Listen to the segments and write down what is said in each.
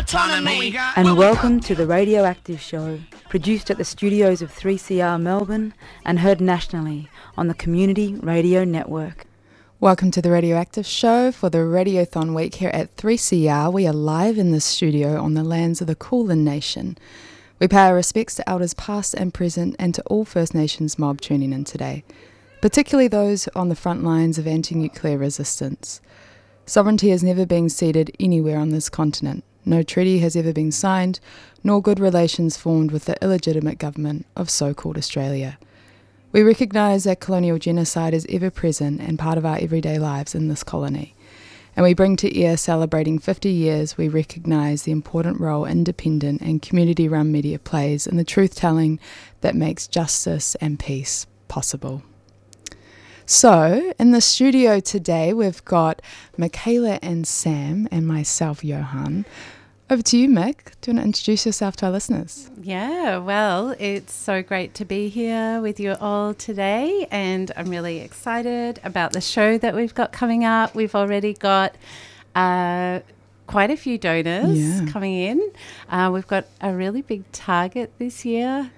autonomy. And welcome to the Radioactive Show, produced at the studios of 3CR Melbourne and heard nationally on the Community Radio Network. Welcome to the Radioactive Show for the Radiothon week here at 3CR. We are live in the studio on the lands of the Kulin Nation. We pay our respects to elders past and present and to all First Nations mob tuning in today, particularly those on the front lines of anti-nuclear resistance. Sovereignty has never been ceded anywhere on this continent. No treaty has ever been signed, nor good relations formed with the illegitimate government of so-called Australia. We recognise that colonial genocide is ever present and part of our everyday lives in this colony. And we bring to ear celebrating 50 years, we recognise the important role independent and community-run media plays in the truth-telling that makes justice and peace possible. So, in the studio today, we've got Michaela and Sam and myself, Johan. Over to you, Mick. Do you want to introduce yourself to our listeners? Yeah, well, it's so great to be here with you all today, and I'm really excited about the show that we've got coming up. We've already got quite a few donors coming in. We've got a really big target this year,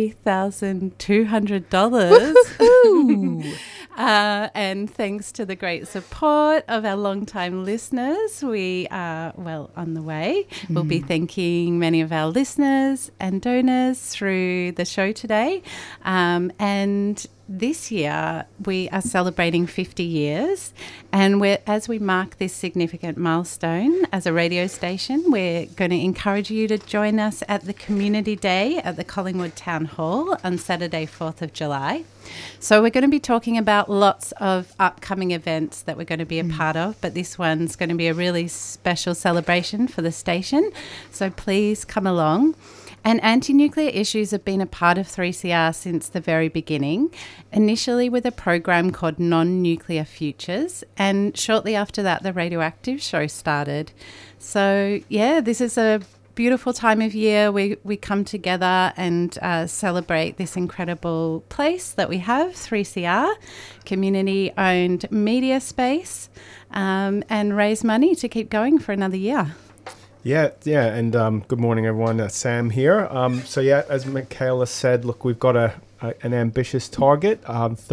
$3,200. And thanks to the great support of our long-time listeners, we are well on the way. We'll be thanking many of our listeners and donors through the show today. And this year we are celebrating 50 years, and as we mark this significant milestone as a radio station, we're going to encourage you to join us at the Community Day at the Collingwood Town Hall on Saturday, 4th of July. So we're going to be talking about lots of upcoming events that we're going to be a part of, but this one's going to be a really special celebration for the station. So please come along. And anti-nuclear issues have been a part of 3CR since the very beginning, initially with a program called Non-Nuclear Futures, and shortly after that the Radioactive Show started. So yeah, this is a beautiful time of year. We come together and celebrate this incredible place that we have, 3CR, community-owned media space, and raise money to keep going for another year. Yeah, and good morning, everyone. Sam here. As Michaela said, look, we've got an ambitious target,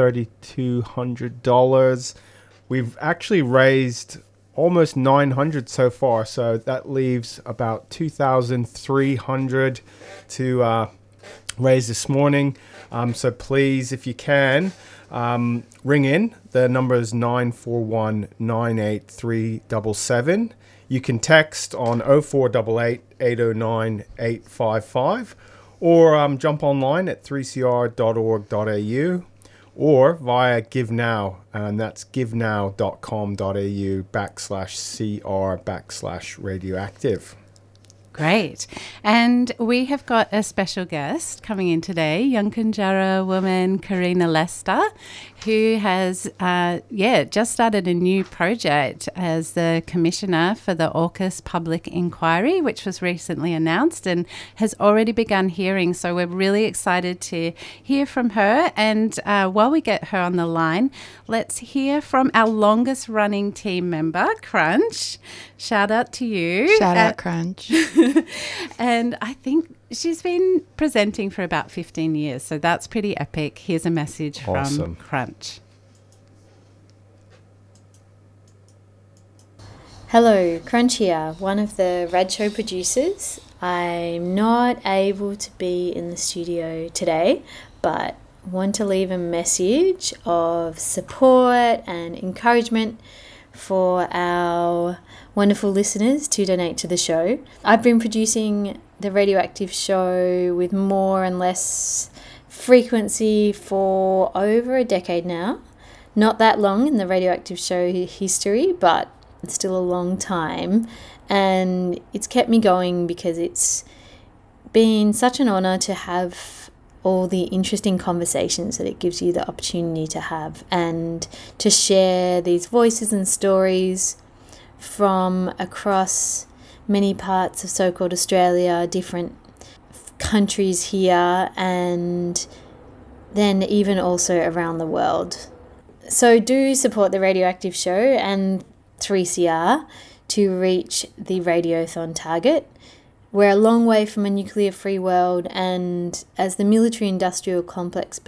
$3,200. We've actually raised almost 900 so far, so that leaves about 2,300 to raise this morning. So please, if you can, ring in. The number is 941 983 You can text on 0488 809 855 or jump online at 3cr.org.au or via Give Now, and that's givenow.com.au/CR/radioactive. Great. And we have got a special guest coming in today, Yankunytjatjara woman Karina Lester, who has just started a new project as the Commissioner for the AUKUS Public Inquiry, which was recently announced and has already begun hearings. So we're really excited to hear from her. And while we get her on the line, let's hear from our longest running team member, Crunch. Shout out to you. Shout out, Crunch. And I think she's been presenting for about 15 years, so that's pretty epic. Here's a message from Crunch. Hello, Crunch here, one of the Rad Show producers. I'm not able to be in the studio today, but want to leave a message of support and encouragement for our wonderful listeners to donate to the show. I've been producing the Radioactive Show with more and less frequency for over a decade now. Not that long in the Radioactive Show history, but it's still a long time. And it's kept me going because it's been such an honour to have all the interesting conversations that it gives you the opportunity to have and to share these voices and stories from across many parts of so-called Australia, different countries here, and then even also around the world. So do support the Radioactive Show and 3CR to reach the Radiothon target. We're a long way from a nuclear-free world, and as the military-industrial complex